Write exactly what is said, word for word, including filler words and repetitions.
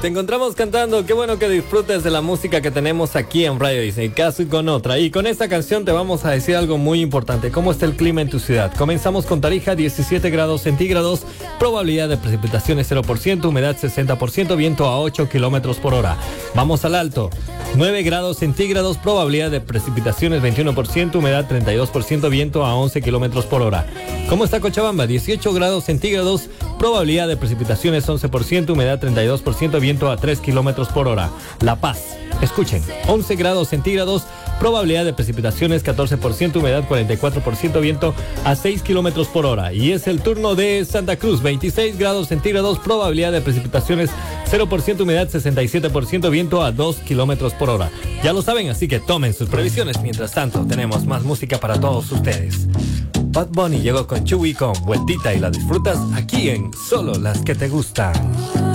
Te encontramos cantando, qué bueno que disfrutes de la música que tenemos aquí en Radio Disney, caso y con otra. Y con esta canción te vamos a decir algo muy importante, ¿cómo está el clima en tu ciudad? Comenzamos con Tarija, diecisiete grados centígrados, probabilidad de precipitaciones cero por ciento, humedad sesenta por ciento, viento a ocho kilómetros por hora. Vamos al Alto, nueve grados centígrados, probabilidad de precipitaciones veintiuno por ciento, humedad treinta y dos por ciento, viento a once kilómetros por hora. ¿Cómo está Cochabamba? dieciocho grados centígrados, probabilidad de precipitaciones once por ciento, humedad treinta y dos por ciento, viento a tres kilómetros por hora. La Paz, escuchen, once grados centígrados, probabilidad de precipitaciones catorce por ciento, humedad cuarenta y cuatro por ciento, viento a seis kilómetros por hora. Y es el turno de Santa Cruz, veintiséis grados centígrados, probabilidad de precipitaciones cero por ciento, humedad sesenta y siete por ciento, viento a dos kilómetros por hora. Ya lo saben, así que tomen sus previsiones. Mientras tanto, tenemos más música para todos ustedes. Bad Bunny llegó con Chewy con Vueltita y la disfrutas aquí en Solo las que te gustan.